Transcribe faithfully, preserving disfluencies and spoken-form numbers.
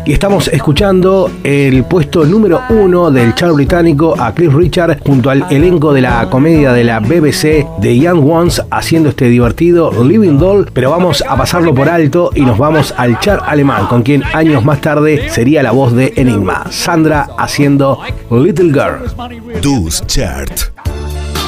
Y estamos escuchando el puesto número uno del chart británico a Cliff Richard junto al elenco de la comedia de la B B C de Young Ones haciendo este divertido Living Doll, pero vamos a pasarlo por alto y nos vamos al chart alemán con quien años más tarde sería la voz de Enigma, Sandra haciendo Little Girl. Dus Chart.